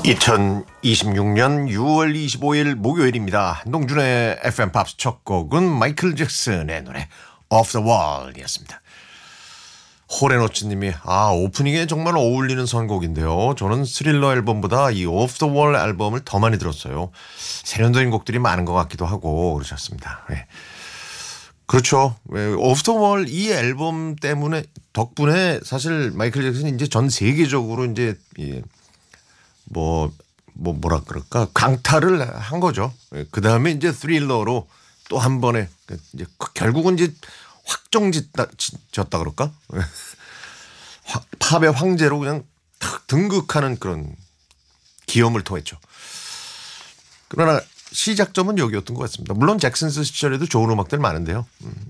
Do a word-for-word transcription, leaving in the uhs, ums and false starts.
이천이십육 년 유월 이십오일 목요일입니다. 농준의 에프엠 팝스 첫 곡은 마이클 잭슨의 노래 Off the Wall이었습니다. 호레노츠님이 아 오프닝에 정말 어울리는 선곡인데요. 저는 스릴러 앨범보다 이 Off the Wall 앨범을 더 많이 들었어요. 세련된 곡들이 많은 것 같기도 하고 그러셨습니다. 네. 그렇죠. Off the Wall 이 앨범 때문에 덕분에 사실 마이클 잭슨이 이제 전 세계적으로 이제 예, 뭐, 뭐, 뭐라 그럴까. 강타를 한 거죠. 그 다음에 이제 스릴러로 또 한 번에 이제 결국은 이제 확정짓다 그럴까. 팝의 황제로 그냥 탁 등극하는 그런 기염을 토했죠. 그러나 시작점은 여기였던 것 같습니다. 물론 잭슨스 시절에도 좋은 음악들 많은데요.